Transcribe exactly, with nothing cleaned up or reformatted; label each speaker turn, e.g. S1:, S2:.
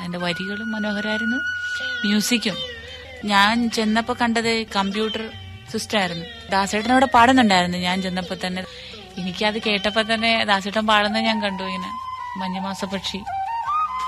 S1: അതിന്റെ വരികളും മനോഹരമായിരുന്നു, മ്യൂസിക്കും. ഞാൻ ചെന്നപ്പോ കണ്ടത് കമ്പ്യൂട്ടർ സിസ്റ്റം ആയിരുന്നു. ദാസേട്ടൻ അവിടെ പാടുന്നുണ്ടായിരുന്നു ഞാൻ ചെന്നപ്പോ തന്നെ. എനിക്കത് കേട്ടപ്പോ തന്നെ ദാസേട്ടൻ പാടുന്നത് ഞാൻ കണ്ടു. ഇങ്ങനെ മഞ്ഞുമാസ പക്ഷി